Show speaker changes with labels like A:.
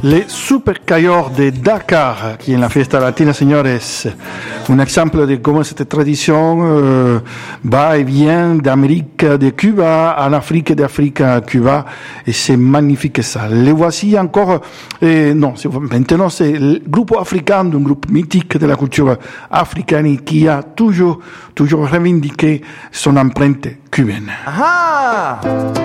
A: Les Super Cayor de Dakar, qui est la fiesta latina, señores. Un exemple de comment cette tradition va et vient d'Amérique, de Cuba, en Afrique, d'Afrique à Cuba. Et c'est magnifique ça. Les voici encore, maintenant c'est le groupe africain, un groupe mythique de la culture africaine qui a toujours revendiqué son empreinte cubaine.
B: Aha!